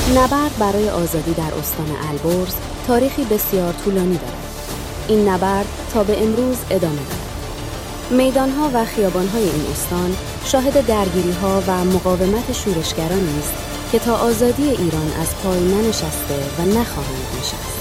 نبرد برای آزادی در استان البرز تاریخی بسیار طولانی دارد. این نبرد تا به امروز ادامه دارد. میدانها و خیابانهای این استان شاهد درگیری‌ها و مقاومت شورشگرانی است که تا آزادی ایران از پای ننشسته و نخواهند نشست.